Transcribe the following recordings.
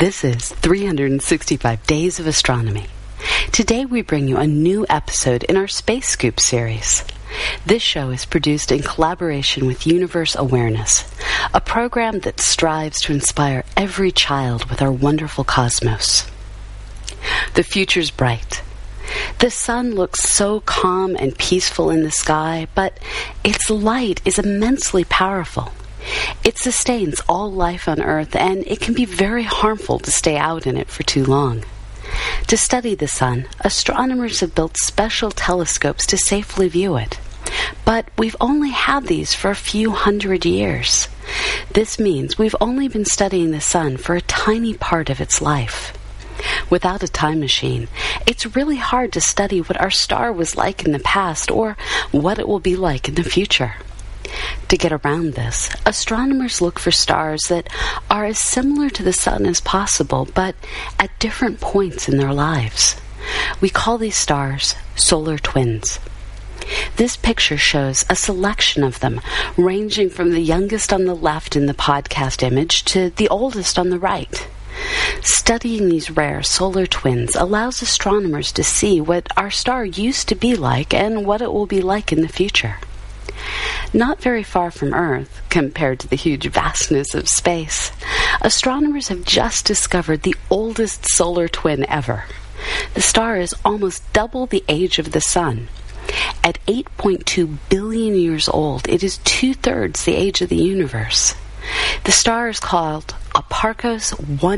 This is 365 Days of Astronomy. Today we bring you a new episode in our Space Scoop series. This show is produced in collaboration with Universe Awareness, a program that strives to inspire every child with our wonderful cosmos. The future's bright. The sun looks so calm and peaceful in the sky, but its light is immensely powerful. It sustains all life on Earth, and it can be very harmful to stay out in it for too long. To study the sun, astronomers have built special telescopes to safely view it. But we've only had these for a few hundred years. This means we've only been studying the sun for a tiny part of its life. Without a time machine, it's really hard to study what our star was like in the past or what it will be like in the future. To get around this, astronomers look for stars that are as similar to the sun as possible, but at different points in their lives. We call these stars solar twins. This picture shows a selection of them, ranging from the youngest on the left in the podcast image to the oldest on the right. Studying these rare solar twins allows astronomers to see what our star used to be like and what it will be like in the future. Not very far from Earth, compared to the huge vastness of space, astronomers have just discovered the oldest solar twin ever. The star is almost double the age of the Sun. At 8.2 billion years old, it is 2/3 the age of the universe. The star is called Hipparcos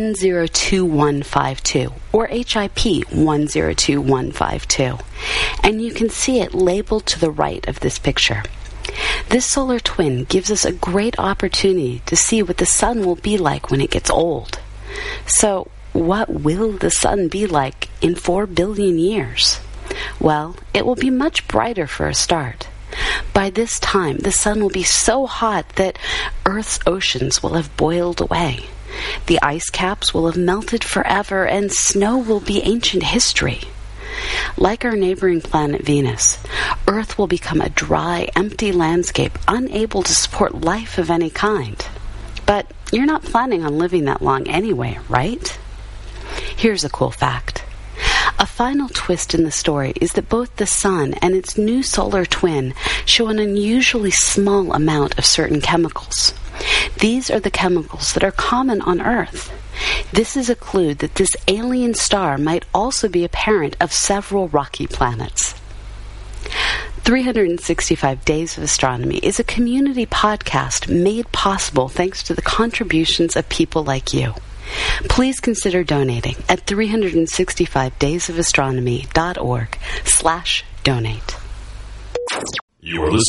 102152, or HIP 102152, and you can see it labeled to the right of this picture. This solar twin gives us a great opportunity to see what the sun will be like when it gets old. So, what will the sun be like in 4 billion years? Well, it will be much brighter for a start. By this time, the sun will be so hot that Earth's oceans will have boiled away. The ice caps will have melted forever, and snow will be ancient history. Like our neighboring planet Venus, Earth will become a dry, empty landscape, unable to support life of any kind. But you're not planning on living that long anyway, right? Here's a cool fact. A final twist in the story is that both the sun and its new solar twin show an unusually small amount of certain chemicals. These are the chemicals that are common on Earth. This is a clue that this alien star might also be a parent of several rocky planets. 365 Days of Astronomy is a community podcast made possible thanks to the contributions of people like you. Please consider donating at 365daysofastronomy.org/donate. You are listening